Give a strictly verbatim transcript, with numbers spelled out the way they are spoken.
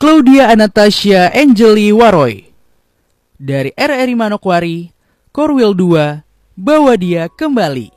Claudia Anastasia Angeli Waroy. Dari R R I Manokwari, Korwil dua, bawa dia kembali.